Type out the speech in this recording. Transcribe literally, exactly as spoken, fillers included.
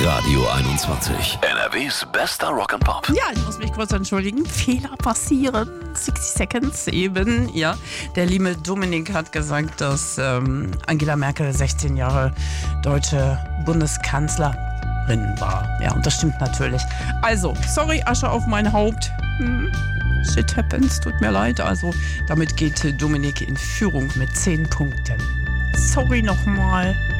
Radio einundzwanzig. N R Ws bester Rock'n'Pop. Ja, ich muss mich kurz entschuldigen. Fehler passieren. sechzig Seconds eben, ja. Der liebe Dominik hat gesagt, dass ähm, Angela Merkel sechzehn Jahre deutsche Bundeskanzlerin war. Ja, und das stimmt natürlich. Also, sorry, Asche auf mein Haupt. Hm. Shit happens, tut mir leid. Also, damit geht Dominik in Führung mit zehn Punkten. Sorry nochmal.